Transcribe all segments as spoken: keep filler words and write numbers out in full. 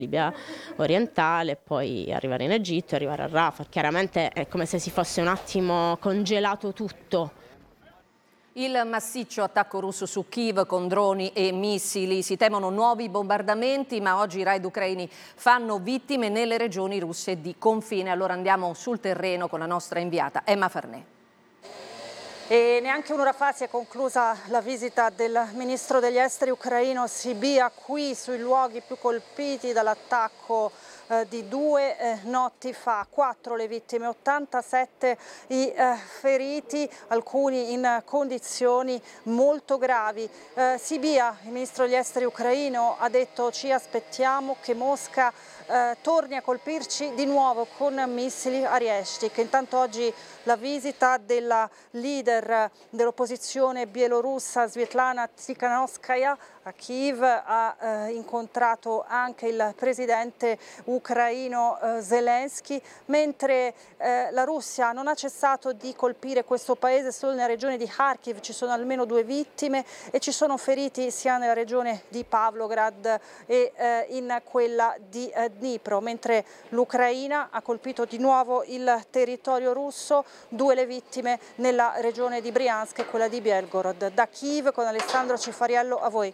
Libia orientale, poi arrivare in Egitto e arrivare a Rafah. Chiaramente è come se si fosse un attimo congelato tutto. Il massiccio attacco russo su Kiev con droni e missili. Si temono nuovi bombardamenti, ma oggi i raid ucraini fanno vittime nelle regioni russe di confine. Allora andiamo sul terreno con la nostra inviata Emma Farnè. E neanche un'ora fa si è conclusa la visita del ministro degli esteri ucraino Sybiha qui sui luoghi più colpiti dall'attacco eh, di due eh, notti fa. Quattro le vittime, ottantasette i eh, feriti, alcuni in condizioni molto gravi. Eh, Sybiha, il ministro degli esteri ucraino, ha detto: ci aspettiamo che Mosca eh, torni a colpirci di nuovo con missili Arieshtik. Intanto oggi la visita della leader dell'opposizione bielorussa Svetlana Tikhanovskaya a Kiev ha eh, incontrato anche il presidente ucraino eh, Zelensky, mentre eh, la Russia non ha cessato di colpire questo paese. Solo nella regione di Kharkiv ci sono almeno due vittime e ci sono feriti sia nella regione di Pavlograd e eh, in quella di eh, Dnipro, mentre l'Ucraina ha colpito di nuovo il territorio russo, due le vittime nella regione di Briansk e quella di Belgorod. Da Kiev con Alessandro Cifariello, a voi.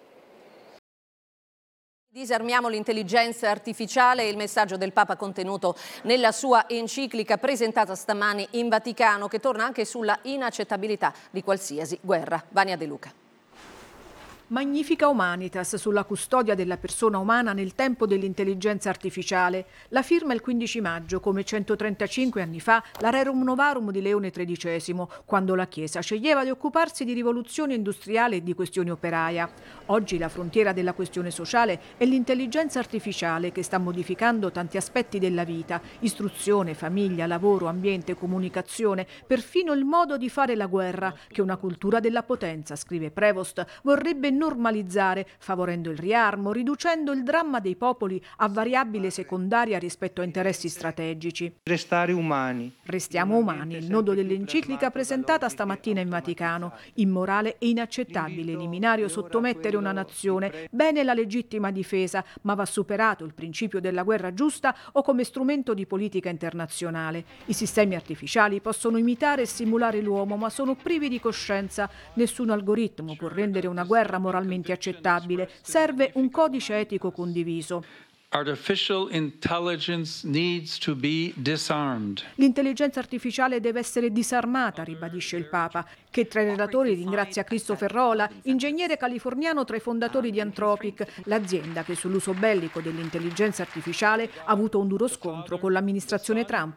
Disarmiamo l'intelligenza artificiale, il messaggio del Papa contenuto nella sua enciclica presentata stamani in Vaticano, che torna anche sulla inaccettabilità di qualsiasi guerra. Vania De Luca. Magnifica Humanitas sulla custodia della persona umana nel tempo dell'intelligenza artificiale. La firma il quindici maggio, come centotrentacinque anni fa, la Rerum Novarum di Leone tredicesimo, quando la Chiesa sceglieva di occuparsi di rivoluzione industriale e di questione operaia. Oggi la frontiera della questione sociale è l'intelligenza artificiale che sta modificando tanti aspetti della vita: istruzione, famiglia, lavoro, ambiente, comunicazione, perfino il modo di fare la guerra, che una cultura della potenza, scrive Prevost, vorrebbe normalizzare, favorendo il riarmo, riducendo il dramma dei popoli a variabile secondaria rispetto a interessi strategici. Restare umani. Restiamo umani, il nodo dell'enciclica presentata stamattina in Vaticano. Immorale e inaccettabile eliminare o sottomettere una nazione, bene la legittima difesa, ma va superato il principio della guerra giusta o come strumento di politica internazionale. I sistemi artificiali possono imitare e simulare l'uomo, ma sono privi di coscienza. Nessun algoritmo può rendere una guerra moralmente accettabile. Serve un codice etico condiviso. Artificial intelligence needs to be disarmed. L'intelligenza artificiale deve essere disarmata, ribadisce il Papa, che tra i relatori ringrazia Christopher Rola, ingegnere californiano tra i fondatori di Anthropic, l'azienda che sull'uso bellico dell'intelligenza artificiale ha avuto un duro scontro con l'amministrazione Trump.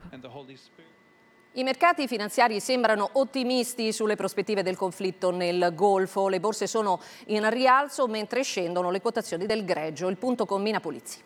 I mercati finanziari sembrano ottimisti sulle prospettive del conflitto nel Golfo. Le borse sono in rialzo mentre scendono le quotazioni del greggio. Il punto con Mina Pulizzi.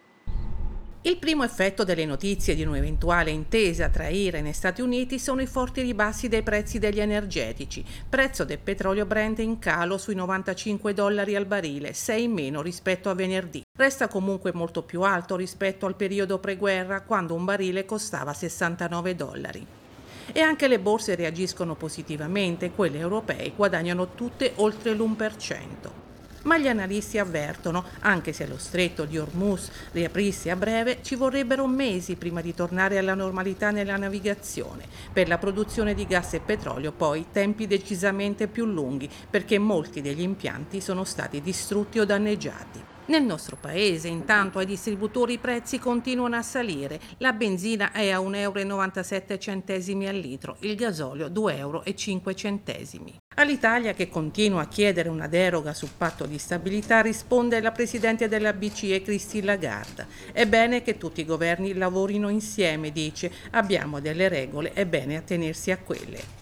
Il primo effetto delle notizie di un'eventuale intesa tra Iran e Stati Uniti sono i forti ribassi dei prezzi degli energetici. Prezzo del petrolio Brent in calo sui novantacinque dollari al barile, sei in meno rispetto a venerdì. Resta comunque molto più alto rispetto al periodo preguerra, quando un barile costava sessantanove dollari. E anche le borse reagiscono positivamente, quelle europee guadagnano tutte oltre l'uno per cento. Ma gli analisti avvertono, anche se lo stretto di Hormuz riaprisse a breve, ci vorrebbero mesi prima di tornare alla normalità nella navigazione. Per la produzione di gas e petrolio poi tempi decisamente più lunghi, perché molti degli impianti sono stati distrutti o danneggiati. Nel nostro paese, intanto, ai distributori i prezzi continuano a salire. La benzina è a un euro e novantasette centesimi al litro, il gasolio due euro e cinque centesimi. All'Italia, che continua a chiedere una deroga sul patto di stabilità, risponde la presidente della B C E Christine Lagarde. È bene che tutti i governi lavorino insieme, dice. Abbiamo delle regole, è bene attenersi a quelle.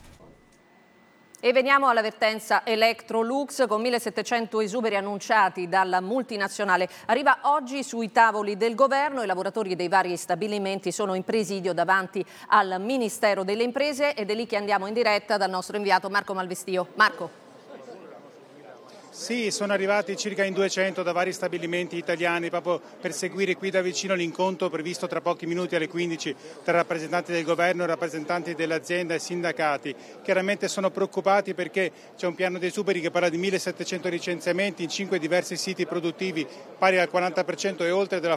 E veniamo all'avvertenza Electrolux, con millesettecento esuberi annunciati dalla multinazionale. Arriva oggi sui tavoli del governo. I lavoratori dei vari stabilimenti sono in presidio davanti al Ministero delle Imprese ed è lì che andiamo in diretta dal nostro inviato Marco Malvestio. Marco. Sì, sono arrivati circa in duecento da vari stabilimenti italiani proprio per seguire qui da vicino l'incontro previsto tra pochi minuti alle quindici tra rappresentanti del governo, rappresentanti dell'azienda e sindacati. Chiaramente sono preoccupati perché c'è un piano di esuberi che parla di millesettecento licenziamenti in cinque diversi siti produttivi pari al quaranta per cento e oltre della